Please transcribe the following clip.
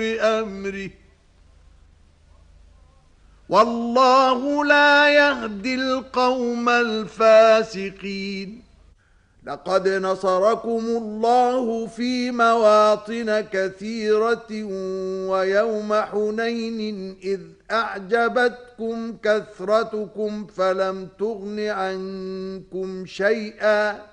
بأمره والله لا يهدي القوم الفاسقين. لقد نصركم الله في مواطن كثيرة ويوم حنين إذ أعجبتكم كثرتكم فلم تغن عنكم شيئا